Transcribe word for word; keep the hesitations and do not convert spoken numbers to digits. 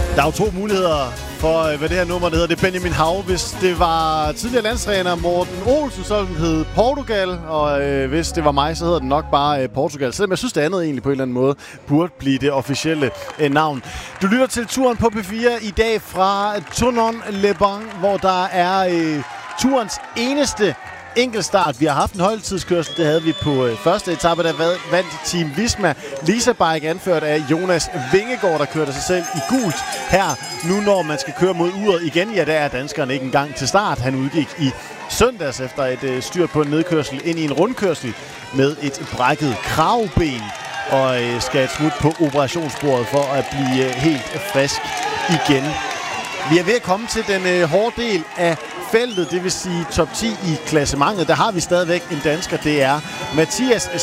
Der er jo to muligheder for, hvad det her nummer det hedder. Det er Benjamin Hav. Hvis det var tidligere landstræner Morten Olsen, så ville den hedde Portugal. Og øh, hvis det var mig, så hedder den nok bare øh, Portugal. Selvom jeg synes, det andet egentlig på en eller anden måde burde blive det officielle øh, navn. Du lytter til turen på P fire i dag fra Thonon-les-Bains, hvor der er øh, turens eneste enkeltstart. Vi har haft en holdtidskørsel, det havde vi på øh, første etape, der vandt Team Visma. Lisa Bike anført af Jonas Vingegaard, der kørte sig selv i gult her. Nu når man skal køre mod uret igen, ja, der er danskeren ikke engang til start. Han udgik i søndags efter et øh, styrt på en nedkørsel ind i en rundkørsel med et brækket kravben og øh, skal et smut på operationsbordet for at blive øh, helt frisk igen. Vi er ved at komme til den øh, hårde del af feltet, det vil sige top ti i klassementet. Der har vi stadigvæk en dansker, det er Mathias